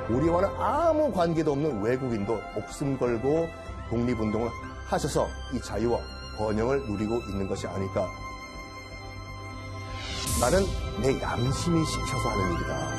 우리와는 아무 관계도 없는 외국인도 목숨 걸고 독립운동을 하셔서 이 자유와 번영을 누리고 있는 것이 아닐까. 나는 내 양심이 시켜서 하는 일이다.